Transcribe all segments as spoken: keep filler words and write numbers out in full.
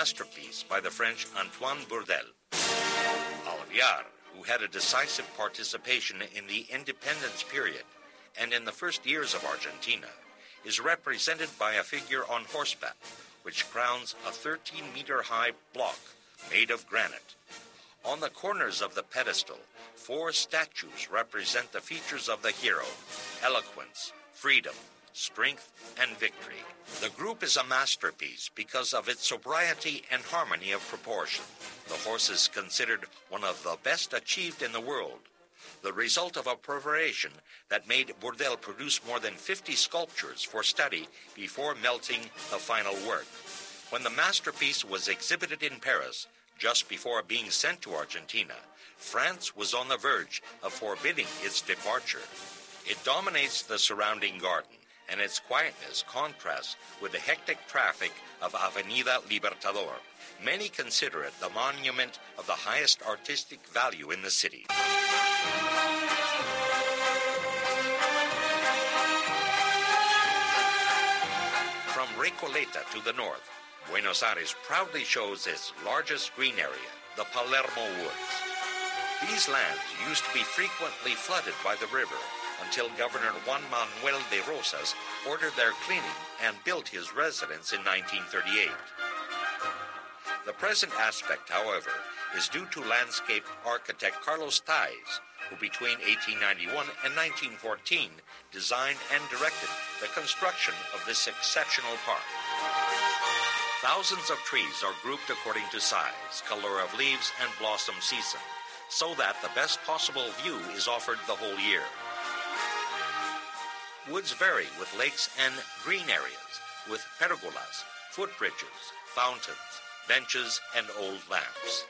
masterpiece by the French Antoine Bourdelle. Alvear, who had a decisive participation in the independence period and in the first years of Argentina, is represented by a figure on horseback, which crowns a thirteen-meter-high block made of granite. On the corners of the pedestal, four statues represent the features of the hero: eloquence, freedom, strength, and victory. The group is a masterpiece because of its sobriety and harmony of proportion. The horse is considered one of the best achieved in the world, the result of a preparation that made Bourdelle produce more than fifty sculptures for study before melting the final work. When the masterpiece was exhibited in Paris, just before being sent to Argentina, France was on the verge of forbidding its departure. It dominates the surrounding garden, and its quietness contrasts with the hectic traffic of Avenida Libertador. Many consider it the monument of the highest artistic value in the city. From Recoleta to the north, Buenos Aires proudly shows its largest green area, the Palermo Woods. These lands used to be frequently flooded by the river until Governor Juan Manuel de Rosas ordered their cleaning and built his residence in nineteen thirty-eight. The present aspect, however, is due to landscape architect Carlos Taiz, who between eighteen ninety-one and nineteen fourteen designed and directed the construction of this exceptional park. Thousands of trees are grouped according to size, color of leaves, and blossom season, so that the best possible view is offered the whole year. Woods vary with lakes and green areas, with pergolas, footbridges, fountains, benches, and old lamps.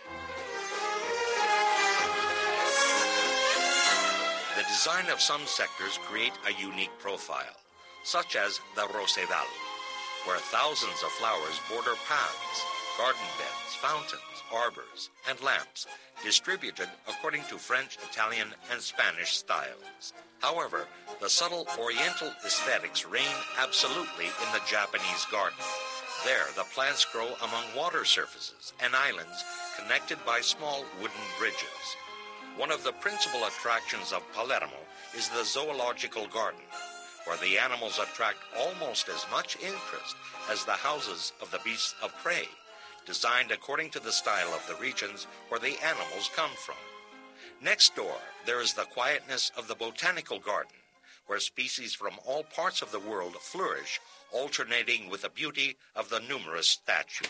The design of some sectors create a unique profile, such as the Rosedal, where thousands of flowers border paths, garden beds, fountains, arbors, and lamps, distributed according to French, Italian, and Spanish styles. However, the subtle Oriental aesthetics reign absolutely in the Japanese garden. There, the plants grow among water surfaces and islands connected by small wooden bridges. One of the principal attractions of Palermo is the zoological garden, where the animals attract almost as much interest as the houses of the beasts of prey, designed according to the style of the regions where the animals come from. Next door, there is the quietness of the botanical garden, where species from all parts of the world flourish, alternating with the beauty of the numerous statues.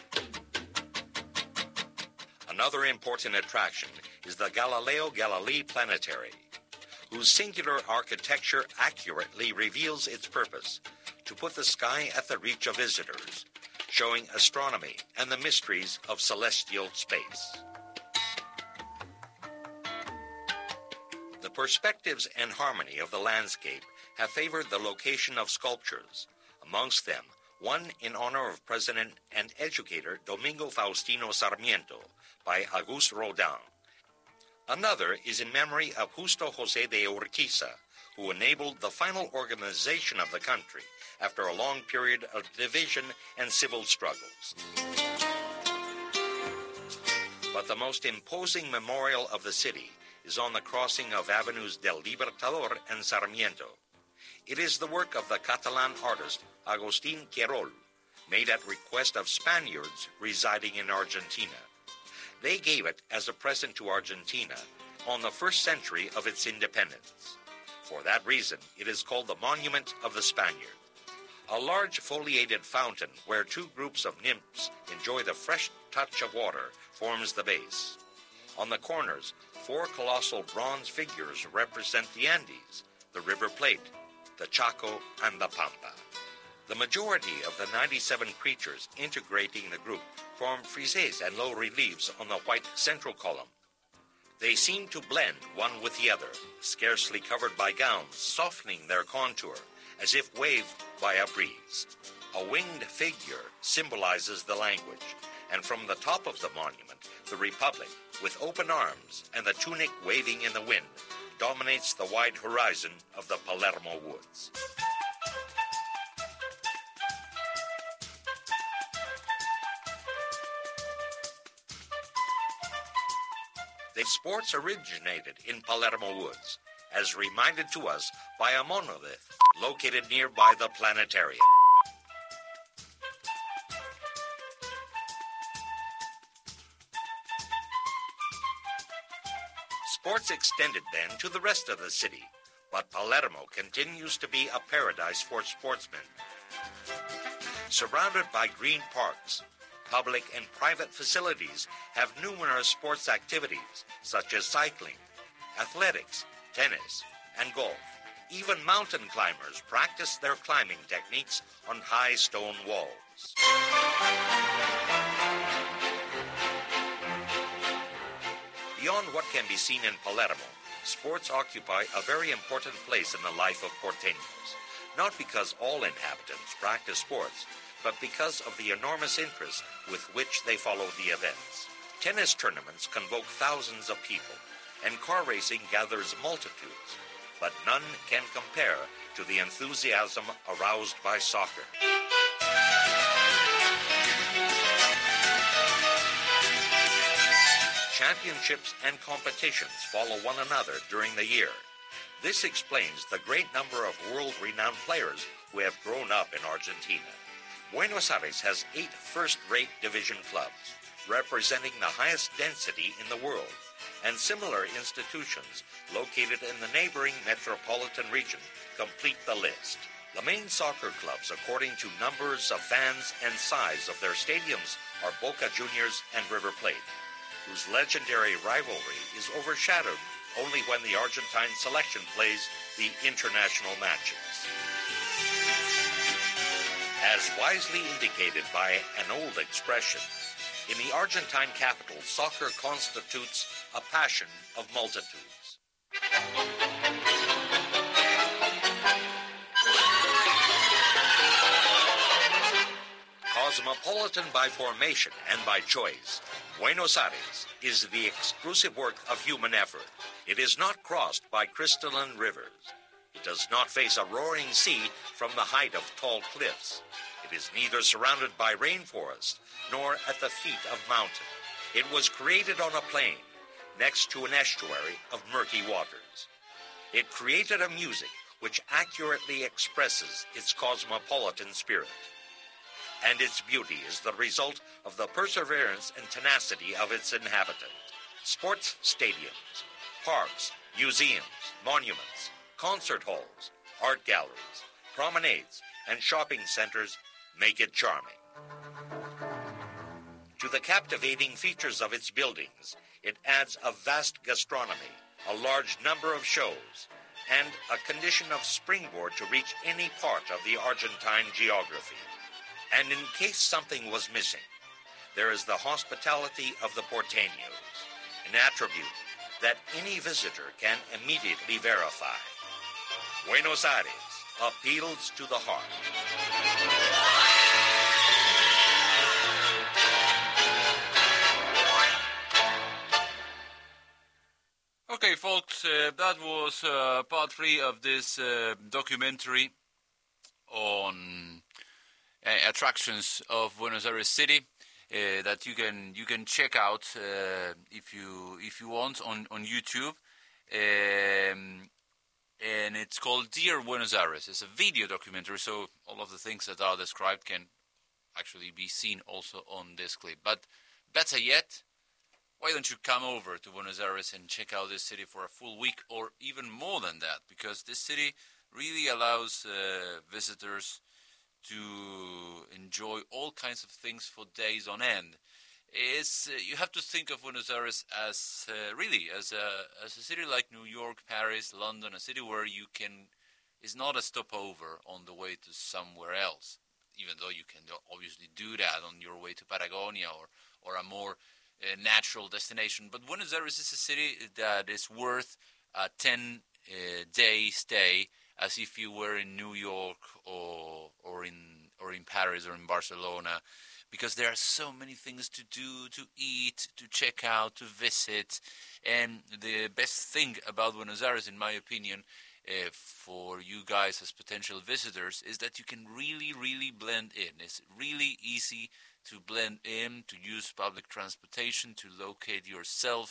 Another important attraction is the Galileo Galilei Planetary, whose singular architecture accurately reveals its purpose: to put the sky at the reach of visitors, showing astronomy and the mysteries of celestial space. The perspectives and harmony of the landscape have favored the location of sculptures, amongst them one in honor of President and educator Domingo Faustino Sarmiento by Auguste Rodin. Another is in memory of Justo José de Urquiza, who enabled the final organization of the country after a long period of division and civil struggles. But the most imposing memorial of the city is on the crossing of avenues del Libertador and Sarmiento. It is the work of the Catalan artist Agustín Querol, made at request of Spaniards residing in Argentina. They gave it as a present to Argentina on the first century of its independence. For that reason, it is called the Monument of the Spaniard. A large foliated fountain where two groups of nymphs enjoy the fresh touch of water forms the base. On the corners, four colossal bronze figures represent the Andes, the River Plate, the Chaco, and the Pampa. The majority of the ninety-seven creatures integrating the group form friezes and low reliefs on the white central column. They seem to blend one with the other, scarcely covered by gowns, softening their contour, as if waved by a breeze. A winged figure symbolizes the language, and from the top of the monument, the Republic, with open arms and the tunic waving in the wind, dominates the wide horizon of the Palermo Woods. The sports originated in Palermo Woods, as reminded to us by a monolith located nearby the planetarium. Sports extended then to the rest of the city, but Palermo continues to be a paradise for sportsmen. Surrounded by green parks, public and private facilities have numerous sports activities such as cycling, athletics, tennis, and golf. Even mountain climbers practice their climbing techniques on high stone walls. Beyond what can be seen in Palermo, sports occupy a very important place in the life of Porteños, not because all inhabitants practice sports, but because of the enormous interest with which they follow the events. Tennis tournaments convoke thousands of people, and car racing gathers multitudes, but none can compare to the enthusiasm aroused by soccer. Championships and competitions follow one another during the year. This explains the great number of world-renowned players who have grown up in Argentina. Buenos Aires has eight first-rate division clubs, representing the highest density in the world, and similar institutions located in the neighboring metropolitan region complete the list. The main soccer clubs, according to numbers of fans and size of their stadiums, are Boca Juniors and River Plate, whose legendary rivalry is overshadowed only when the Argentine selection plays the international matches. As wisely indicated by an old expression, in the Argentine capital, soccer constitutes a passion of multitudes. Cosmopolitan by formation and by choice, Buenos Aires is the exclusive work of human effort. It is not crossed by crystalline rivers. It does not face a roaring sea from the height of tall cliffs. It is neither surrounded by rainforest nor at the feet of mountain. It was created on a plain next to an estuary of murky waters. It created a music which accurately expresses its cosmopolitan spirit. And its beauty is the result of the perseverance and tenacity of its inhabitants. Sports stadiums, parks, museums, monuments, concert halls, art galleries, promenades, and shopping centers make it charming. To the captivating features of its buildings, it adds a vast gastronomy, a large number of shows, and a condition of springboard to reach any part of the Argentine geography. And in case something was missing, there is the hospitality of the Porteños, an attribute that any visitor can immediately verify. Buenos Aires appeals to the heart. Okay, folks, uh, that was uh, part three of this uh, documentary on uh, attractions of Buenos Aires City uh, that you can you can check out uh, if you if you want on on YouTube, um, and it's called Dear Buenos Aires. It's a video documentary, so all of the things that are described can actually be seen also on this clip. But better yet, why don't you come over to Buenos Aires and check out this city for a full week, or even more than that, because this city really allows uh, visitors to enjoy all kinds of things for days on end. It's, uh, you have to think of Buenos Aires as uh, really as a as a city like New York, Paris, London, a city where you can is not a stopover on the way to somewhere else, even though you can obviously do that on your way to Patagonia or or a more uh, natural destination. But Buenos Aires is a city that is worth a ten uh, day stay, as if you were in New York or or in or in Paris or in Barcelona, because there are so many things to do, to eat, to check out, to visit. And the best thing about Buenos Aires, in my opinion, uh, for you guys as potential visitors, is that you can really, really blend in. It's really easy to blend in, to use public transportation, to locate yourself.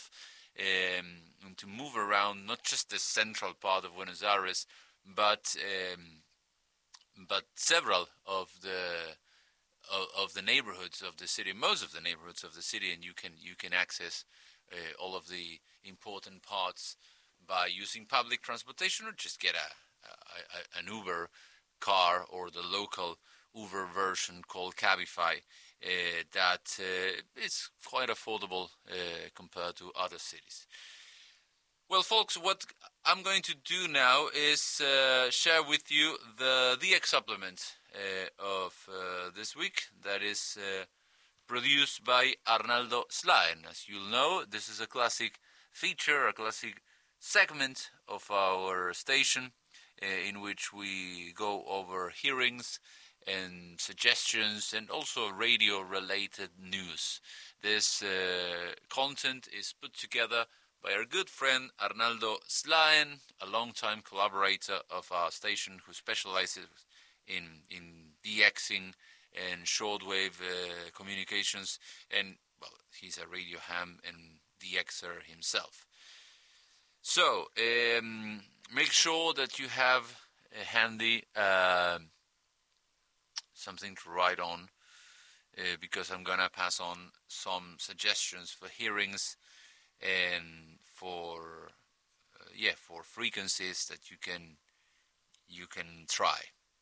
um, and to move around not just the central part of Buenos Aires, but um, but several of the of, of the neighborhoods of the city, most of the neighborhoods of the city, and you can you can access uh, all of the important parts by using public transportation, or just get a, a, a an Uber car or the local Uber version called Cabify. Uh, that uh, is quite affordable uh, compared to other cities. Well, folks, what I'm going to do now is uh, share with you the D X supplement uh, of uh, this week that is uh, produced by Arnaldo Slaen. As you'll know, this is a classic feature, a classic segment of our station uh, in which we go over hearings and suggestions and also radio-related news. This uh, content is put together by our good friend Arnaldo Slaen, a long-time collaborator of our station who specializes in in DXing and shortwave uh, communications, and well, he's a radio ham and DXer himself. So um, make sure that you have a handy uh, something to write on, uh, because I'm gonna pass on some suggestions for hearings and for uh, yeah for frequencies that you can you can try.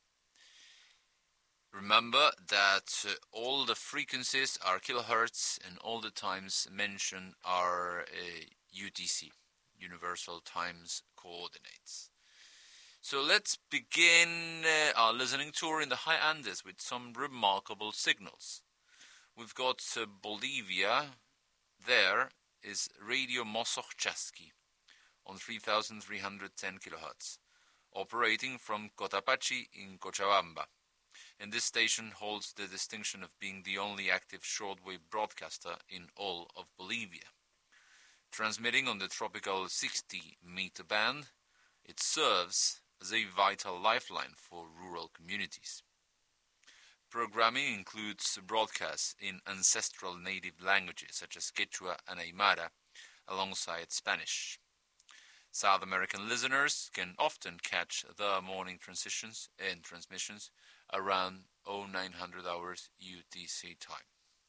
Remember that uh, all the frequencies are kilohertz and all the times mentioned are uh, U T C, Universal Times Coordinates. So let's begin uh, our listening tour in the high Andes with some remarkable signals. We've got uh, Bolivia. There is Radio Mosochchaski on three thousand three hundred ten kilohertz, operating from Cotapachi in Cochabamba. And this station holds the distinction of being the only active shortwave broadcaster in all of Bolivia. Transmitting on the tropical sixty meter band, it serves as a vital lifeline for rural communities. Programming includes broadcasts in ancestral native languages such as Quechua and Aymara, alongside Spanish. South American listeners can often catch the morning transitions and transmissions around oh nine hundred hours U T C time.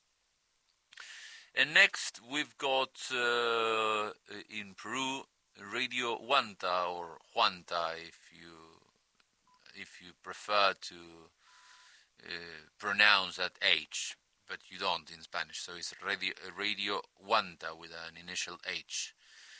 And next we've got uh, in Peru Radio Huanta, or Juanta if you if you prefer to uh, pronounce that H, but you don't in Spanish, so it's Radio, Radio Huanta with an initial H.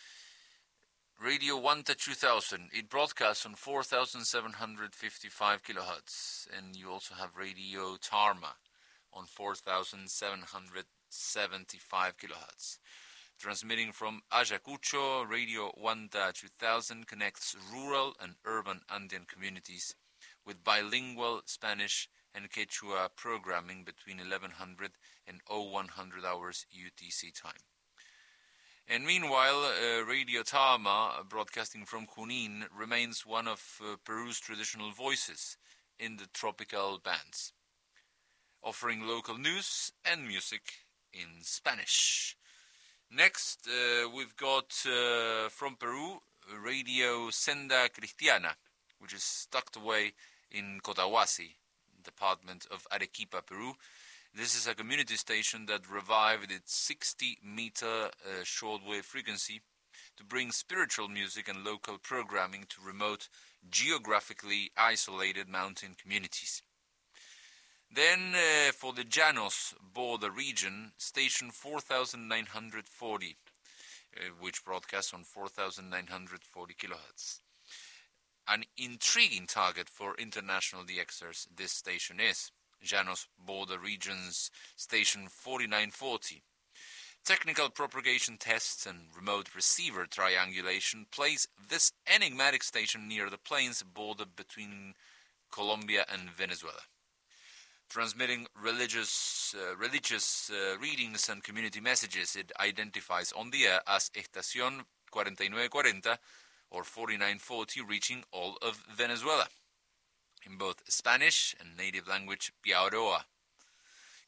Radio Huanta two thousand, it broadcasts on four thousand seven hundred fifty-five kilohertz, and you also have Radio Tarma on four thousand seven hundred seventy-five kilohertz. Transmitting from Ayacucho, Radio Huanta two thousand connects rural and urban Andean communities with bilingual Spanish and Quechua programming between eleven hundred and one hundred hours U T C time. And meanwhile, uh, Radio Tarma, broadcasting from Junín, remains one of uh, Peru's traditional voices in the tropical bands, offering local news and music in Spanish. Next, uh, we've got uh, from Peru, Radio Senda Cristiana, which is tucked away in Cotahuasi, department of Arequipa, Peru. This is a community station that revived its sixty meter uh, shortwave frequency to bring spiritual music and local programming to remote, geographically isolated mountain communities. Then, uh, for the Llanos border region, station four thousand nine hundred forty, uh, which broadcasts on four thousand nine hundred forty kilohertz. An intriguing target for international DXers this station is Llanos border region's station forty-nine forty. Technical propagation tests and remote receiver triangulation place this enigmatic station near the plains border between Colombia and Venezuela. Transmitting religious uh, religious uh, readings and community messages, it identifies on the air as Estación forty-nine forty or forty-nine forty, reaching all of Venezuela in both Spanish and native language Piaroa.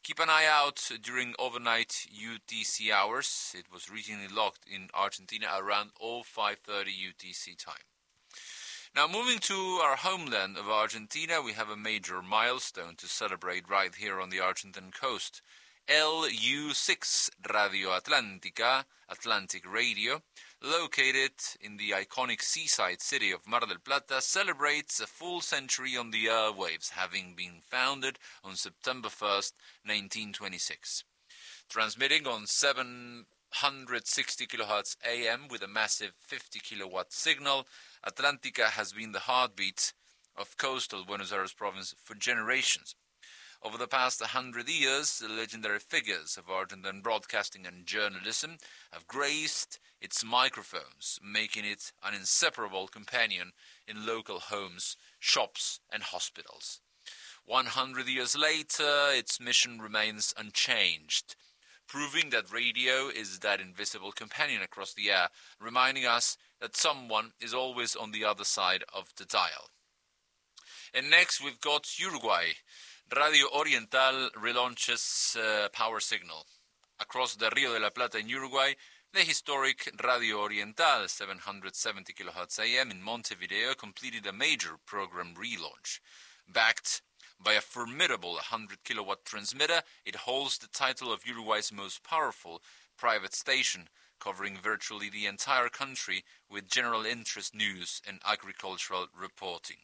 Keep an eye out during overnight U T C hours. It was regionally locked in Argentina around oh five thirty U T C time. Now, moving to our homeland of Argentina, we have a major milestone to celebrate right here on the Argentine coast. L U six Radio Atlántica, Atlantic Radio, located in the iconic seaside city of Mar del Plata, celebrates a full century on the airwaves, having been founded on September first, nineteen twenty-six. Transmitting on seven hundred sixty kilohertz A M with a massive fifty kilowatt signal, Atlantica has been the heartbeat of coastal Buenos Aires province for generations. Over the past hundred years, the legendary figures of Argentine broadcasting and journalism have graced its microphones, making it an inseparable companion in local homes, shops, and hospitals. One hundred years later, its mission remains unchanged, proving that radio is that invisible companion across the air, reminding us that someone is always on the other side of the dial. And next, we've got Uruguay. Radio Oriental relaunches uh, power signal. Across the Rio de la Plata in Uruguay, the historic Radio Oriental seven hundred seventy kilohertz A M in Montevideo completed a major program relaunch. Backed by a formidable one hundred kilowatt transmitter, it holds the title of Uruguay's most powerful private station, covering virtually the entire country with general interest news and agricultural reporting.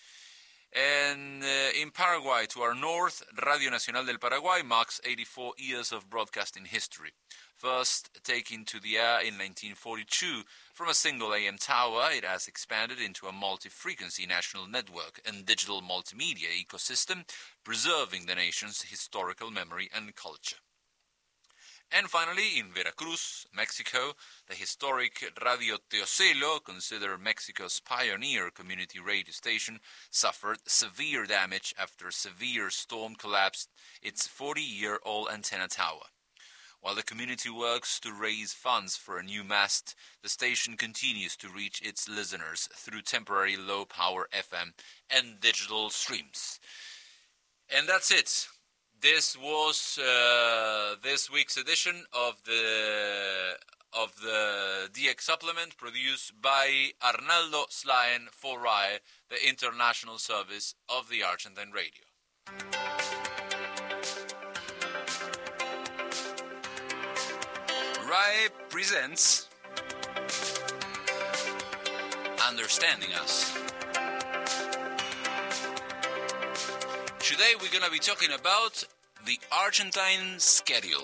And uh, in Paraguay, to our north, Radio Nacional del Paraguay marks eighty-four years of broadcasting history. First taken to the air in nineteen forty-two from a single A M tower, it has expanded into a multi-frequency national network and digital multimedia ecosystem, preserving the nation's historical memory and culture. And finally, in Veracruz, Mexico, the historic Radio Teocelo, considered Mexico's pioneer community radio station, suffered severe damage after a severe storm collapsed its forty-year-old antenna tower. While the community works to raise funds for a new mast, the station continues to reach its listeners through temporary low-power F M and digital streams. And that's it. This was uh, this week's edition of the of the D X Supplement, produced by Arnaldo Slaen for R A E, the international service of the Argentine radio. R A E presents Understanding Us. Today we're going to be talking about the Argentine schedule.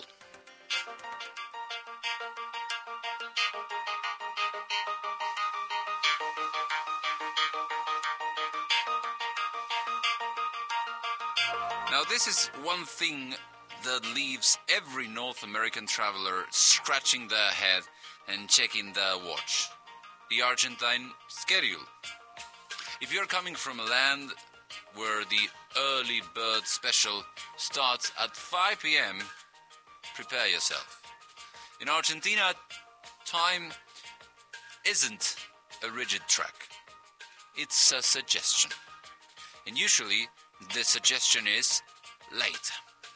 Now this is one thing that leaves every North American traveler scratching their head and checking their watch. The Argentine schedule. If you're coming from a land where the early bird special starts at five p.m., prepare yourself. In Argentina, time isn't a rigid track. It's a suggestion. And usually, the suggestion is late.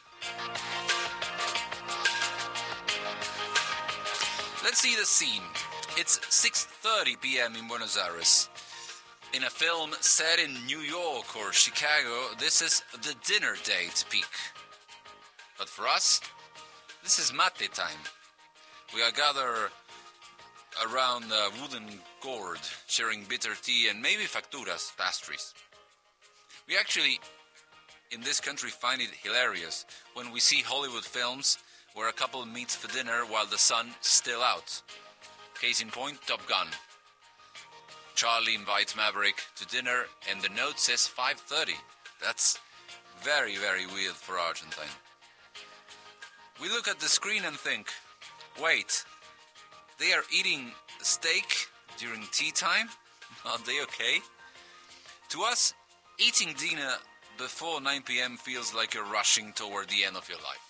Let's see the scene. It's six thirty p.m. in Buenos Aires. In a film set in New York or Chicago, this is the dinner date peak. But for us, this is mate time. We are gathered around a wooden gourd, sharing bitter tea and maybe facturas, pastries. We actually, in this country, find it hilarious when we see Hollywood films where a couple meets for dinner while the sun's still out. Case in point, Top Gun. Charlie invites Maverick to dinner and the note says five thirty. That's very, very weird for Argentine. We look at the screen and think, wait, they are eating steak during tea time? Are they okay? To us, eating dinner before nine p.m. feels like you're rushing toward the end of your life.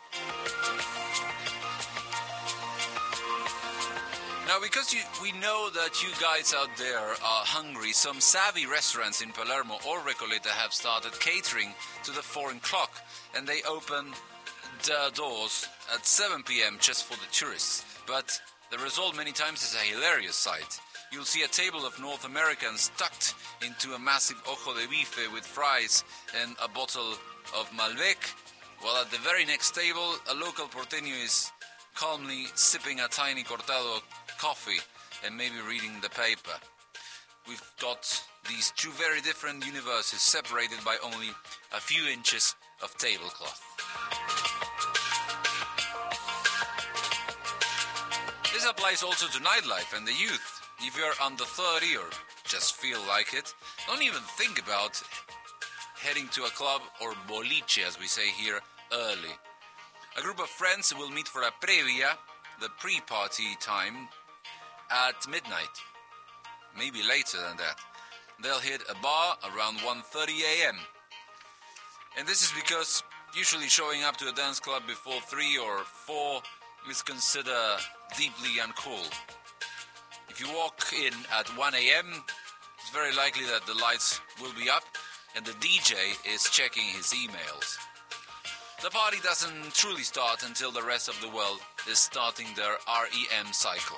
Now, because you, we know that you guys out there are hungry, some savvy restaurants in Palermo or Recoleta have started catering to the foreign clock, and they open their doors at seven p.m. just for the tourists, but the result many times is a hilarious sight. You'll see a table of North Americans tucked into a massive ojo de bife with fries and a bottle of Malbec, while at the very next table, a local porteño is calmly sipping a tiny cortado coffee and maybe reading the paper. We've got these two very different universes separated by only a few inches of tablecloth. This applies also to nightlife and the youth. If you're under thirty or just feel like it, don't even think about heading to a club or boliche, as we say here, early. A group of friends will meet for a previa, the pre-party time, at midnight. Maybe later than that. They'll hit a bar around one thirty a.m. And this is because usually showing up to a dance club before three or four is considered deeply uncool. If you walk in at one a.m., it's very likely that the lights will be up and the D J is checking his emails. The party doesn't truly start until the rest of the world is starting their R E M cycle.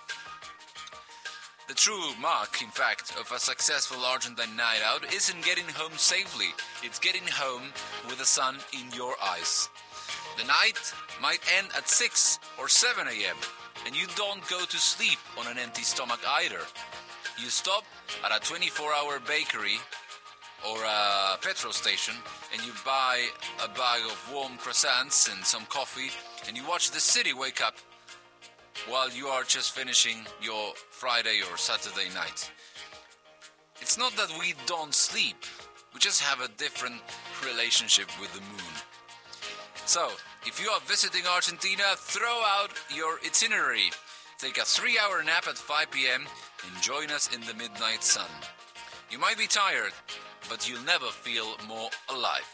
The true mark, in fact, of a successful Argentine night out isn't getting home safely, it's getting home with the sun in your eyes. The night might end at six or seven a.m. and you don't go to sleep on an empty stomach either. You stop at a twenty-four hour bakery or a petrol station and you buy a bag of warm croissants and some coffee and you watch the city wake up while you are just finishing your Friday or Saturday night. It's not that we don't sleep, we just have a different relationship with the moon. So, if you are visiting Argentina, throw out your itinerary. Take a three hour nap at five p.m. and join us in the midnight sun. You might be tired, but you'll never feel more alive.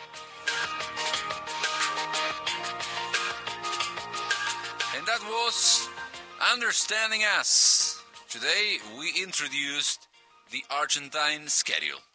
And that was Understanding Us. Today we introduced the Argentine schedule.